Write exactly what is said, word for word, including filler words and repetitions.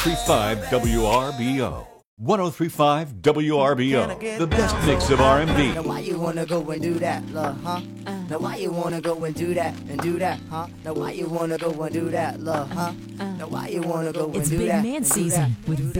three five W R B O. one oh three point five W R B O, the best mix of R and B. Now why you wanna go and do that, love, huh? Now why you wanna go and do that and do that, huh? Now why you wanna go and do that, love, huh? Now why you wanna go and It's do Big that Man and do season that, with do Big